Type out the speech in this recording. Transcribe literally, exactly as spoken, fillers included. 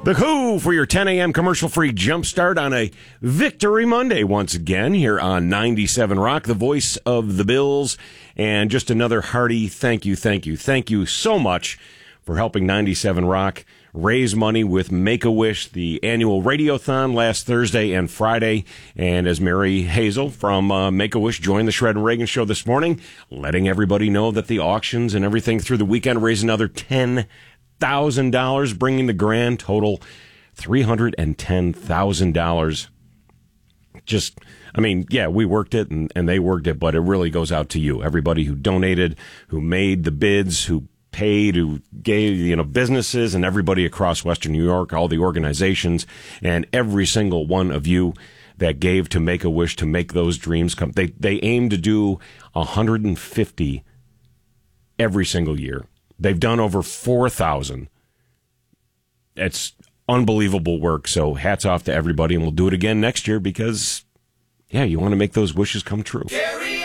The Who for your ten a.m. commercial-free jumpstart on a Victory Monday once again here on ninety-seven Rock, the voice of the Bills. And just another hearty thank you, thank you, thank you so much for helping ninety-seven Rock raise money with Make-A-Wish, the annual radiothon last Thursday and Friday. And as Mary Hazel from uh, Make-A-Wish joined the Shred and Reagan show this morning, letting everybody know that the auctions and everything through the weekend raised another ten thousand dollars, bringing the grand total three hundred ten thousand dollars. Just, I mean, yeah, we worked it and, and they worked it, but it really goes out to you, everybody who donated, who made the bids, who paid, who gave, you know, businesses and everybody across Western New York, all the organizations, and every single one of you that gave to Make-A-Wish to make those dreams come. They, they aim to do one hundred fifty every single year. They've done over four thousand. It's unbelievable work. So hats off to everybody, and we'll do it again next year because, yeah, you want to make those wishes come true. Gary!